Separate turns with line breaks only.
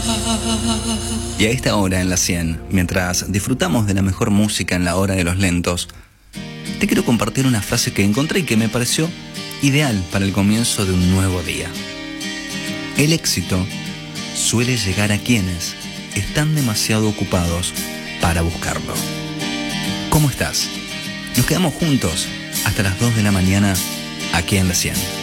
Y a esta hora en la 100, mientras disfrutamos de la mejor música en la hora de los lentos, te quiero compartir una frase que encontré y que me pareció ideal para el comienzo de un nuevo día. El éxito suele llegar a quienes están demasiado ocupados para buscarlo. ¿Cómo estás? Nos quedamos juntos hasta las 2 de la mañana aquí en la 100.